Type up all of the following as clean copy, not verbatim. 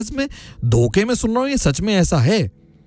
इसमें धोखे में सुन रहा हूं, ये सच में ऐसा है?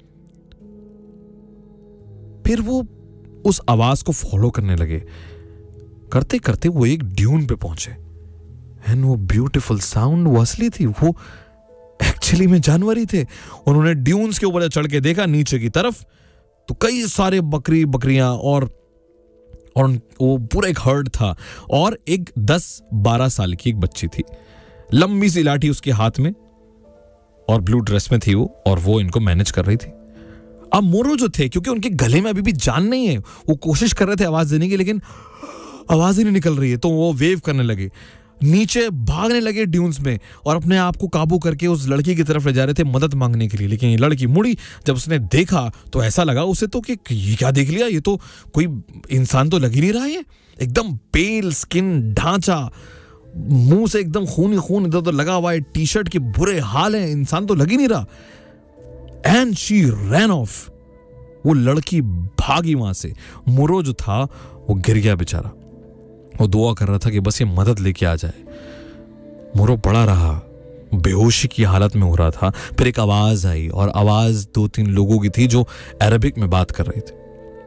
फिर वो उस आवाज को फॉलो करने लगे। करते करते वो एक ड्यून पे पहुंचे एंड वो ब्यूटीफुल साउंड वो असली थी, वो एक्चुअली में जानवर ही थे। उन्होंने ड्यून्स के ऊपर चढ़ के देखा नीचे की तरफ, तो कई सारे बकरियां और वो पूरा एक हर्ड था, और एक 10-12 साल की एक बच्ची थी, लंबी सी लाठी उसके हाथ में और ब्लू ड्रेस में थी वो, और वो इनको मैनेज कर रही थी। अब मोरो जो थे, क्योंकि उनके गले में अभी भी जान नहीं है, वो कोशिश कर रहे थे आवाज देने की, लेकिन आवाज ही नहीं निकल रही है, तो वो वेव करने लगे, नीचे भागने लगे ड्यून्स में, और अपने आप को काबू करके उस लड़की की तरफ ले जा रहे थे मदद मांगने के लिए। लेकिन ये लड़की मुड़ी, जब उसने देखा तो ऐसा लगा उसे तो कि ये क्या देख लिया, ये तो कोई इंसान तो लग ही नहीं रहा है, एकदम पेल स्किन, ढांचा, मुंह से एकदम खून ही खून इधर उधर लगा हुआ है, टी शर्ट के बुरे हाल है, इंसान तो लग ही नहीं रहा। एंड शी रैन ऑफ, वो लड़की भागी वहां से। मुरो जो था वो गिर गया बेचारा, वो दुआ कर रहा था कि बस ये मदद लेके आ जाए। मुरो पड़ा रहा, बेहोशी की हालत में हो रहा था। फिर एक आवाज आई, और आवाज 2-3 लोगों की थी जो अरबिक में बात कर रहे थे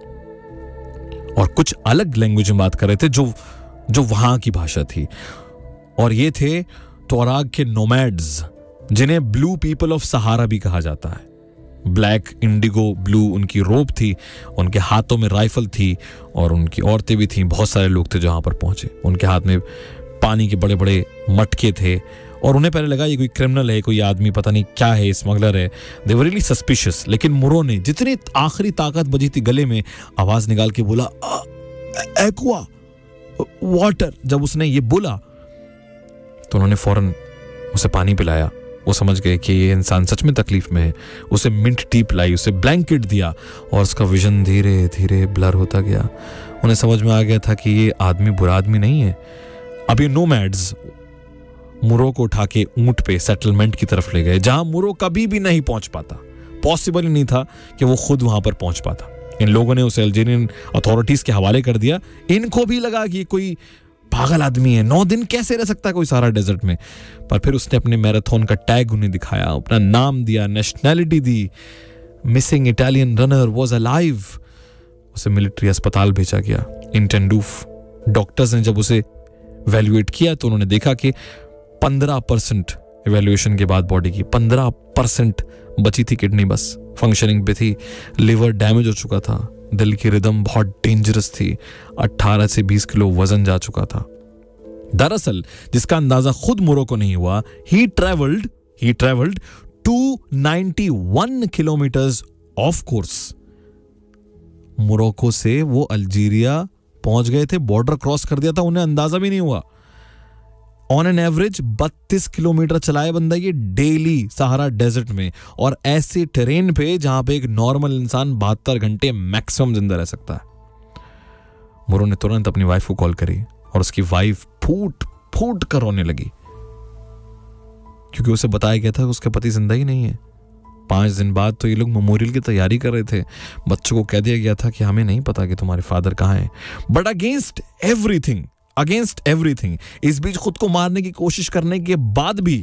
और कुछ अलग लैंग्वेज में बात कर रहे थे जो वहां की भाषा थी। और ये थे तोराग के नोमैड्स, जिन्हें ब्लू पीपल ऑफ सहारा भी कहा जाता है। ब्लैक, इंडिगो ब्लू उनकी रोब थी, उनके हाथों में राइफल थी, और उनकी औरतें भी थीं। बहुत सारे लोग थे जो वहां पर पहुंचे, उनके हाथ में पानी के बड़े बड़े मटके थे, और उन्हें पहले लगा ये कोई क्रिमिनल है, कोई आदमी पता नहीं क्या है, स्मगलर है। दे वर रियली सस्पिशियस। लेकिन मुरो ने जितनी आखिरी ताकत बची थी गले में, आवाज निकाल के बोला एक्वा वाटर। जब उसने ये बोला तो उन्होंने फौरन उसे पानी पिलाया। वो समझ गए कि ये इंसान सच में तकलीफ में है। उसे मिंट टी पिलाई, उसे ब्लैंकेट दिया, और उसका विजन धीरे धीरे ब्लर होता गया। उन्हें समझ में आ गया था कि ये आदमी बुरा आदमी नहीं है। अब ये नोमैड्स मुरो को उठा के ऊंट पे सेटलमेंट की तरफ ले गए, जहां मुरो कभी भी नहीं पहुंच पाता। पॉसिबल ही नहीं था कि वो खुद वहां पर पहुंच पाता। इन लोगों ने उसे अल्जीरियन अथॉरिटीज के हवाले कर दिया। इनको भी लगा कि कोई पागल आदमी है, 9 दिन कैसे रह सकता है कोई सारा डेजर्ट में। पर फिर उसने अपने मैराथन का टैग उन्हें दिखाया, अपना नाम दिया, nationality the, missing Italian runner was alive. उसे मिलिट्री अस्पताल भेजा गया इन टेंडूफ। डॉक्टर्स ने जब उसे इवैल्यूएट किया तो उन्होंने देखा कि 15% इवैल्यूएशन के बाद बॉडी की 15% बची थी किडनी, बस फंक्शनिंग पे थी। लिवर डैमेज हो चुका था, दिल की रिदम बहुत डेंजरस थी, 18 से 20 किलो वजन जा चुका था। दरअसल जिसका अंदाजा खुद मुरो को नहीं हुआ, ही travelled 291 kilometres of course. Morocco से वो अल्जीरिया पहुंच गए थे, बॉर्डर क्रॉस कर दिया था, उन्हें अंदाजा भी नहीं हुआ। ऑन एन एवरेज 32 किलोमीटर चलाए बंदा ये डेली सहारा डेजर्ट में, और ऐसे टेरेन पे जहां पे एक नॉर्मल इंसान 72 घंटे मैक्सिमम जिंदा रह सकता है। मुरो ने तुरंत अपनी वाइफ को कॉल करी, और उसकी वाइफ फूट फूट कर रोने लगी, क्योंकि उसे बताया गया था कि उसका पति जिंदा ही नहीं है। 5 दिन बाद तो ये लोग मेमोरियल की तैयारी कर रहे थे। बच्चों को कह दिया गया था कि हमें नहीं पता कि तुम्हारे फादर कहाँ हैं। बट अगेंस्ट एवरीथिंग इस बीच खुद को मारने की कोशिश करने के बाद भी,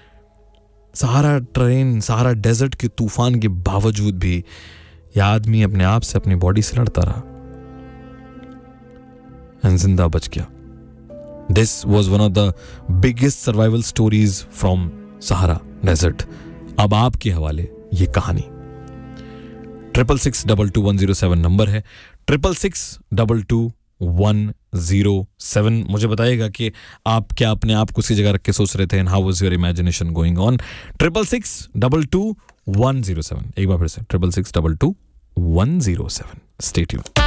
सहारा डेजर्ट के तूफान के बावजूद भी, यह आदमी अपने आप से, अपनी बॉडी से लड़ता रहा और जिंदा बच गया। This was one of the biggest survival stories from Sahara desert. अब आपके हवाले ये कहानी। 666222107 नंबर है, 666222107। मुझे बताइएगा कि आप क्या अपने आप को उसी जगह रख के सोच रहे थे, and how was your imagination going on. 666222107। एक बार फिर से 666222107। Stay tuned.